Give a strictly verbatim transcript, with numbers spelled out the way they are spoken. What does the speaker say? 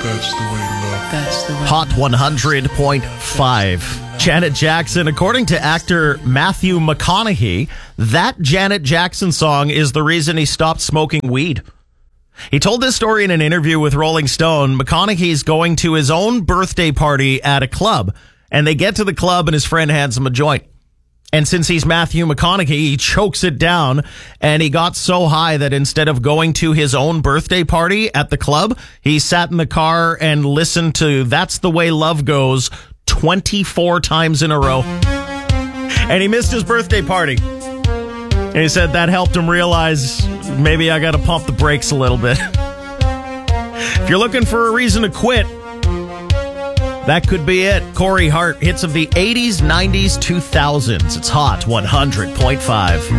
That's the way love. That's the way. Hot one hundred point five. Janet Jackson, according to actor Matthew McConaughey, that Janet Jackson song is the reason he stopped smoking weed. He told this story in an interview with Rolling Stone. McConaughey's going to his own birthday party at a club, and they get to the club and his friend hands him a joint. And since he's Matthew McConaughey, he chokes it down, and he got so high that instead of going to his own birthday party at the club, he sat in the car and listened to That's the Way Love Goes twenty-four times in a row. And he missed his birthday party. And he said that helped him realize maybe I got to pump the brakes a little bit. If you're looking for a reason to quit, that could be it. Corey Hart, hits of the eighties, nineties, two thousands. It's Hot one hundred point five.